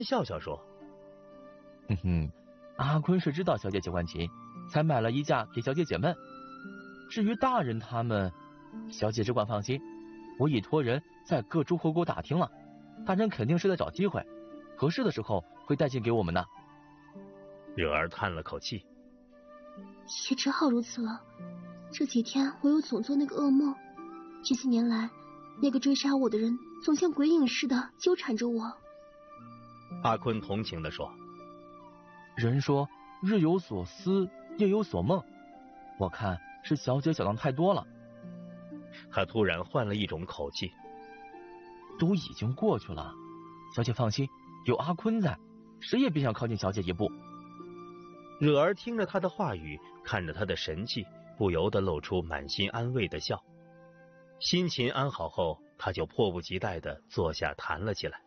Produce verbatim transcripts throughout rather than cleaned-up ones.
笑笑说：“ 哼哼，阿坤是知道小姐喜欢琴，才买了一架给小姐解闷。至于大人他们，小姐只管放心，我已托人在各诸侯国打听了，大人肯定是在找机会，合适的时候会带进给我们的。” 惹儿叹了口气：“ 也只好如此了。这几天我又总做那个噩梦，这些年来，那个追杀我的人总像鬼影似的纠缠着我。” 阿坤同情地说：“ 人说日有所思，夜有所梦，我看是小姐想的太多了。” 他突然换了一种口气：“ 都已经过去了，小姐放心，有阿坤在，谁也别想靠近小姐一步。” 惹儿听着他的话语，看着他的神气，不由得露出满心安慰的笑。心情安好后，他就迫不及待地坐下谈了起来。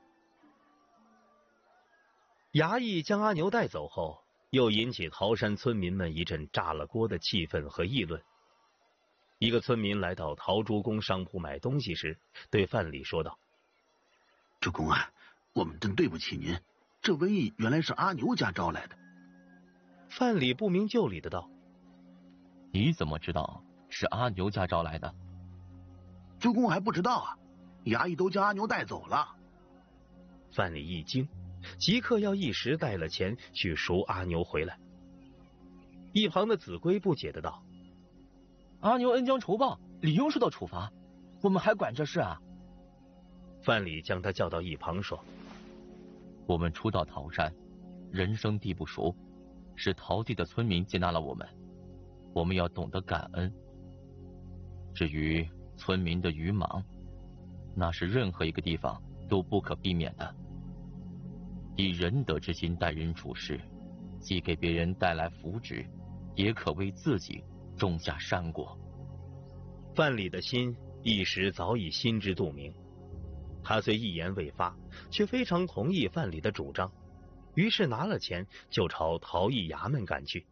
衙役将阿牛带走后，又引起桃山村民们一阵炸了锅的气愤和议论。一个村民来到陶朱公商铺买东西时，对范蠡说道：“ 主公啊，我们真对不起您，这瘟疫原来是阿牛家招来的。” 范蠡不明就里的道：“ 你怎么知道是阿牛家招来的？” 主公还不知道啊，衙役都将阿牛带走了。 范蠡一惊，即刻要一时带了钱去赎阿牛回来。一旁的子规不解的道：“ 阿牛恩将仇报，理应受到处罚，我们还管这事啊？” 范蠡将他叫到一旁说：“ 我们初到桃山，人生地不熟，是陶地的村民接纳了我们，我们要懂得感恩。至于村民的愚莽，那是任何一个地方都不可避免的。以仁德之心待人处事，既给别人带来福祉，也可为自己种下善果。” 范蠡的心一时早已心知肚明，他虽一言未发，却非常同意范蠡的主张，于是拿了钱就朝陶邑衙门赶去。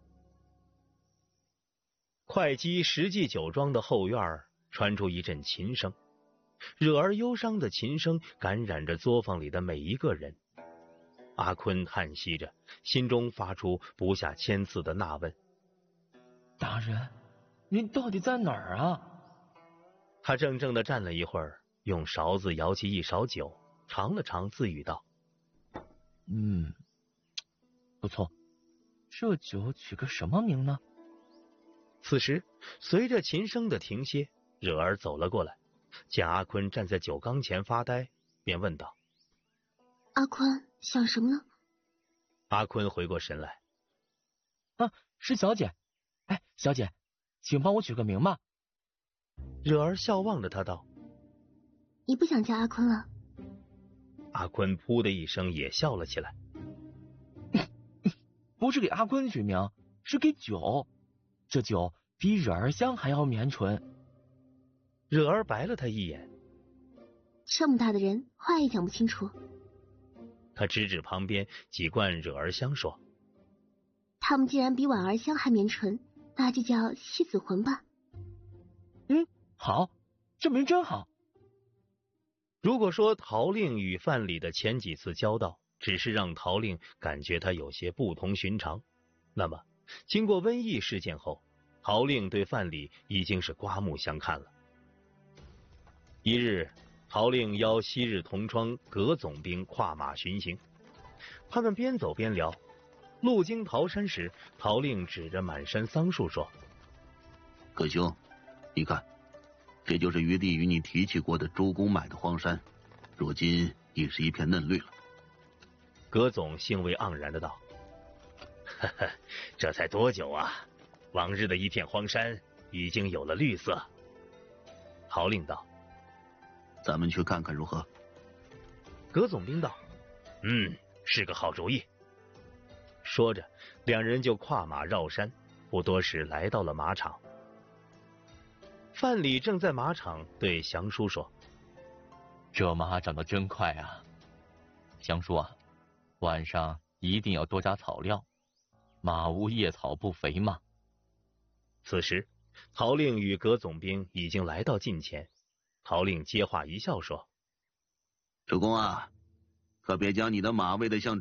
会稽实际酒庄的后院传出一阵琴声，惹而忧伤的琴声感染着作坊里的每一个人。阿坤叹息着，心中发出不下千次的纳问：“ 大人，您到底在哪儿啊？” 他怔怔地站了一会儿，用勺子舀起一勺酒，尝了尝，自语道：“ 嗯，不错，这酒取个什么名呢？” 此时，随着琴声的停歇，惹儿走了过来，见阿坤站在酒缸前发呆，便问道：“ 阿坤，想什么呢？” 阿坤回过神来：“ 啊，是小姐。哎，小姐，请帮我取个名吧。” 惹儿笑望着他道：“ 你不想叫阿坤了？” 阿坤噗的一声也笑了起来：“ 不是给阿坤取名，是给酒。这酒比惹儿香还要绵醇。” 惹儿白了他一眼：“ 这么大的人，话也讲不清楚。” 他指指旁边几罐惹儿香说：“ 他们既然比婉儿香还绵醇，那就叫西子魂吧。” 嗯，好，这名真好。 如果说陶令与范蠡的前几次交道只是让陶令感觉他有些不同寻常，那么经过瘟疫事件后，陶令对范蠡已经是刮目相看了。一日，陶令邀昔日同窗葛总兵跨马巡行，他们边走边聊。路经桃山时，陶令指着满山桑树说：“ 葛兄，你看，这就是余弟与你提起过的周公买的荒山，如今已是一片嫩绿了。” 葛总兴味盎然的道：“呵呵，这才多久啊？往日的一片荒山已经有了绿色。”陶令道：“ 咱们去看看如何？” 葛总兵道：“嗯，是个好主意。”说着，两人就跨马绕山，不多时来到了马场。范蠡正在马场对祥叔说：“ 这马长得真快啊，祥叔啊，晚上一定要多加草料，马无夜草不肥嘛。” 此时，陶令与葛总兵已经来到近前。陶令接话一笑说：“ 主公啊， 可别将你的马喂得像